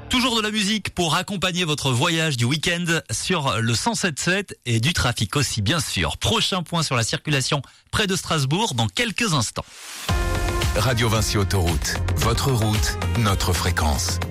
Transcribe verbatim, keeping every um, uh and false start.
Toujours de la musique pour accompagner votre voyage du week-end sur le cent sept sept et du trafic aussi, bien sûr. Prochain point sur la circulation près de Strasbourg dans quelques instants. Radio Vinci Autoroute, votre route, notre fréquence.